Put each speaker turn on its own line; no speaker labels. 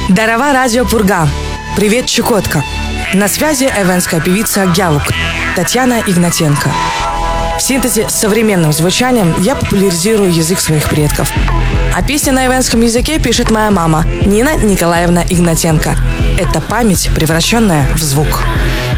Дарова радио Пурга. Привет, Чукотка. На связи эвенская певица Гялук Татьяна Игнатенко. В синтезе с современным звучанием я популяризирую язык своих предков. А песни на эвенском языке пишет моя мама Нина Николаевна Игнатенко. Это память, превращенная в звук.